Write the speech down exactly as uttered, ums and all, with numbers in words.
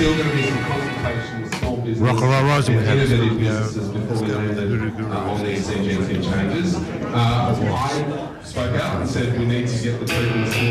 still going to be some consultation with small business Rock and roll rising and we had innovative some, yeah. businesses before we landed Guru, guru. uh, on these C G T changes. Uh, I spoke out and said we need to get the people in the small